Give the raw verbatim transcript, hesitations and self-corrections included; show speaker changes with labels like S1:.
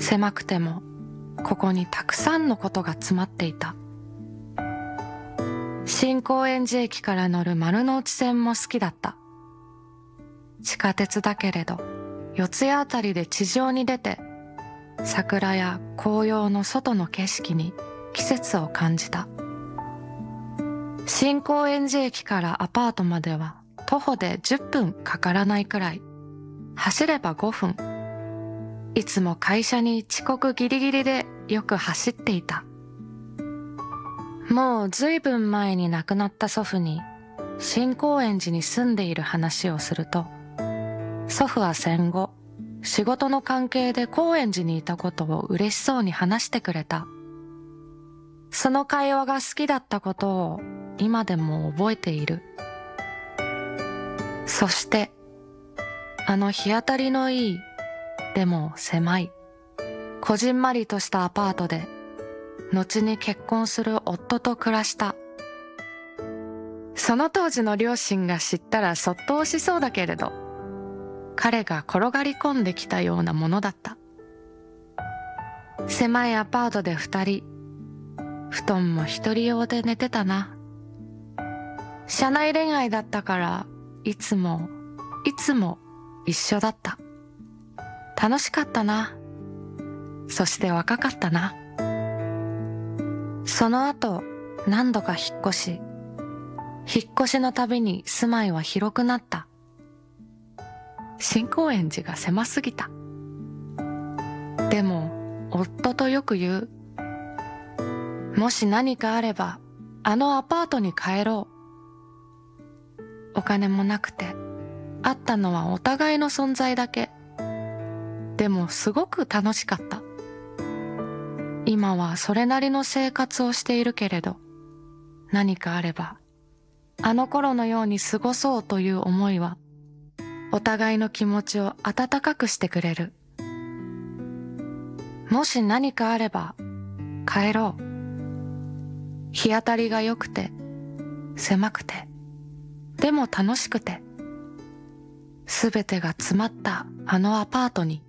S1: 狭くてもここにたくさんのことが詰まっていた。新高円寺駅から乗る丸ノ内線も好きだった。地下鉄だけれど四谷あたりで地上に出て、桜や紅葉の外の景色に季節を感じた。新高円寺駅からアパートまでは徒歩でじゅっぷんかからないくらい、走ればごふん。いつも会社に遅刻ギリギリでよく走っていた。もうずいぶん前に亡くなった祖父に新高円寺に住んでいる話をすると、祖父は戦後仕事の関係で高円寺にいたことを嬉しそうに話してくれた。その会話が好きだったことを今でも覚えている。そしてあの日当たりのいい、でも狭い、こじんまりとしたアパートで後に結婚する夫と暮らした。その当時の両親が知ったらそっと押しそうだけれど、彼が転がり込んできたようなものだった。狭いアパートで二人、布団も一人用で寝てたな。社内恋愛だったからいつもいつも一緒だった。楽しかったな。そして若かったな。その後何度か引っ越し、引っ越しのたびに住まいは広くなった。新高円寺が狭すぎた。でも夫とよく言う。もし何かあればあのアパートに帰ろう。お金もなくて、あったのはお互いの存在だけ。でもすごく楽しかった。今はそれなりの生活をしているけれど、何かあればあの頃のように過ごそうという思いは、お互いの気持ちを温かくしてくれる。もし何かあれば帰ろう。日当たりが良くて、狭くて、でも楽しくて、すべてが詰まったあのアパートに。